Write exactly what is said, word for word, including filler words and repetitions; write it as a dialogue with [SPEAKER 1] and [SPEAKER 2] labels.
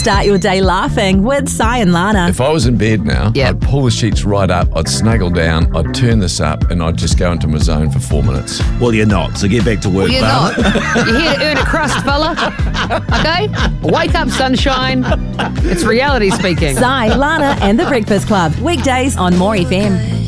[SPEAKER 1] Start your day laughing with Si and Lana.
[SPEAKER 2] If I was in bed now,
[SPEAKER 3] Yep.
[SPEAKER 2] I'd pull the sheets right up, I'd snuggle down, I'd turn this up, and I'd just go into my zone for four minutes.
[SPEAKER 4] Well, you're not, so get back to work,
[SPEAKER 3] Well, you're
[SPEAKER 4] Barber.
[SPEAKER 3] not. You're here to earn a crust, fella. Okay? Wake up, sunshine. It's reality speaking.
[SPEAKER 1] Si, Lana and the Breakfast Club. Weekdays on More F M.